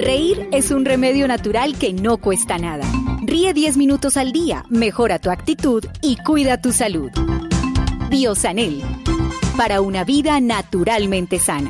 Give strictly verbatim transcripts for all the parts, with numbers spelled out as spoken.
Reír es un remedio natural que no cuesta nada. Ríe diez minutos al día, mejora tu actitud y cuida tu salud. Biosanel, para una vida naturalmente sana.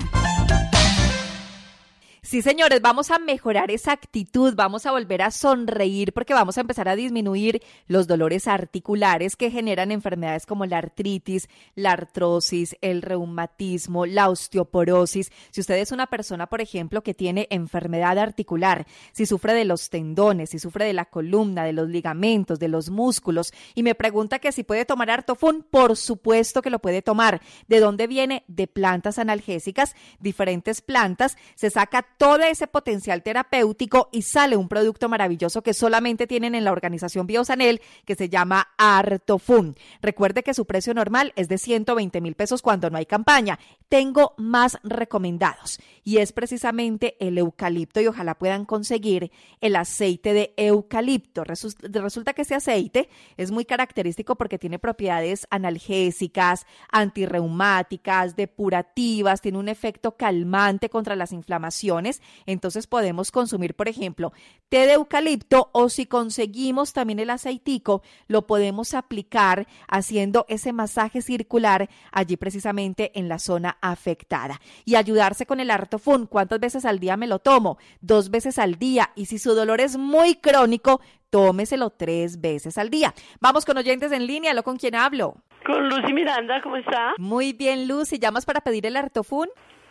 Sí, señores, vamos a mejorar esa actitud, vamos a volver a sonreír porque vamos a empezar a disminuir los dolores articulares que generan enfermedades como la artritis, la artrosis, el reumatismo, la osteoporosis. Si usted es una persona, por ejemplo, que tiene enfermedad articular, si sufre de los tendones, si sufre de la columna, de los ligamentos, de los músculos, y me pregunta que si puede tomar Artofun, por supuesto que lo puede tomar. ¿De dónde viene? De plantas analgésicas, diferentes plantas, se saca todo ese potencial terapéutico y sale un producto maravilloso que solamente tienen en la organización Biosanel, que se llama Artofun. Recuerde que su precio normal es de ciento veinte mil pesos cuando no hay campaña. Tengo más recomendados y es precisamente el eucalipto, y ojalá puedan conseguir el aceite de eucalipto. Resu- resulta que ese aceite es muy característico porque tiene propiedades analgésicas, antirreumáticas, depurativas, tiene un efecto calmante contra las inflamaciones. Entonces podemos consumir, por ejemplo, té de eucalipto, o si conseguimos también el aceitico, lo podemos aplicar haciendo ese masaje circular allí precisamente en la zona afectada y ayudarse con el Artofun. ¿Cuántas veces al día me lo tomo? Dos veces al día, y si su dolor es muy crónico, tómeselo tres veces al día. Vamos con oyentes en línea. ¿Lo con quién hablo? Con Lucy Miranda, ¿cómo está? Muy bien, Lucy. ¿Llamas para pedir el Artofun?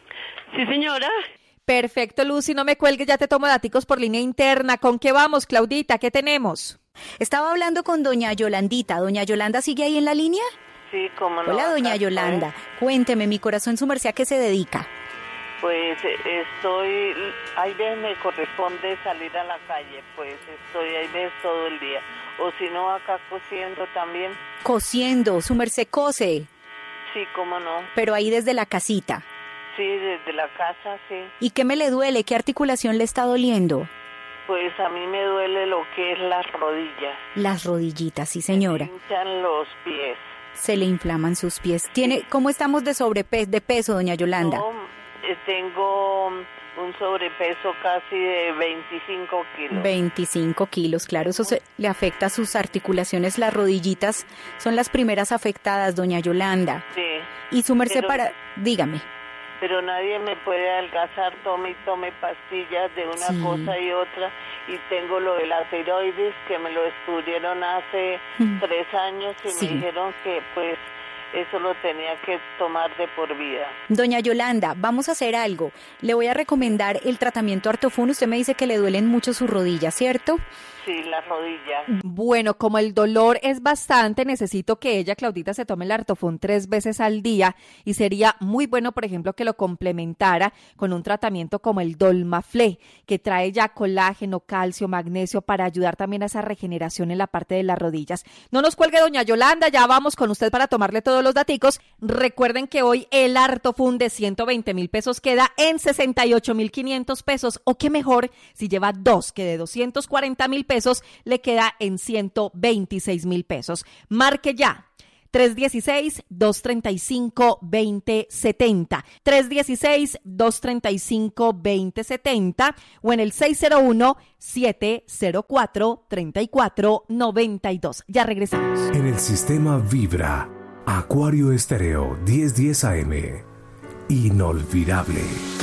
Sí, señora. Perfecto, Lucy, no me cuelgues, ya te tomo daticos por línea interna. ¿Con qué vamos, Claudita? ¿Qué tenemos? Estaba hablando con doña Yolandita. ¿Doña Yolanda sigue ahí en la línea? Sí, cómo no. Hola, doña acá Yolanda. estoy. Cuénteme, mi corazón, su merced, ¿a qué se dedica? Pues eh, estoy, hay veces me corresponde salir a la calle, pues estoy hay veces todo el día. O si no, acá cosiendo también. Cosiendo, su merced cose, Sí, cómo no. pero ahí desde la casita. Sí, desde la casa, sí. ¿Y qué me le duele? ¿Qué articulación le está doliendo? Pues a mí me duele lo que es las rodillas. Las rodillitas, sí, señora. Me hinchan los pies. Se le inflaman sus pies. ¿Tiene, cómo estamos de sobrepeso, de peso, doña Yolanda? No, eh, tengo un sobrepeso casi de veinticinco kilos. veinticinco kilos, claro, eso se, le afecta a sus articulaciones. Las rodillitas son las primeras afectadas, doña Yolanda. Sí. Y su merced Pero- para... Dígame. Pero nadie me puede adelgazar, tome y tome pastillas de una Sí. cosa y otra. Y tengo lo de la tiroides, que me lo estudiaron hace Mm. tres años y Sí. me dijeron que pues eso lo tenía que tomar de por vida. Doña Yolanda, vamos a hacer algo. Le voy a recomendar el tratamiento Artofun. Usted me dice que le duelen mucho sus rodillas, ¿cierto? Sí, las rodillas. Bueno, como el dolor es bastante, necesito que ella, Claudita, se tome el Artofun tres veces al día, y sería muy bueno, por ejemplo, que lo complementara con un tratamiento como el Dolmaflé, que trae ya colágeno, calcio, magnesio, para ayudar también a esa regeneración en la parte de las rodillas. No nos cuelgue, doña Yolanda, ya vamos con usted para tomarle todos los daticos. Recuerden que hoy el Artofun de ciento veinte mil pesos queda en sesenta y ocho mil quinientos pesos, o qué mejor, si lleva dos, que de doscientos cuarenta mil pesos le queda en ciento veintiséis mil pesos. Marque ya. tres uno seis, dos tres cinco, dos cero siete cero, tres uno seis, dos tres cinco, dos cero siete cero o en el seis cero uno, siete cero cuatro, tres cuatro nueve dos. Ya regresamos. En el sistema Vibra, Acuario Estéreo diez diez A M. Inolvidable.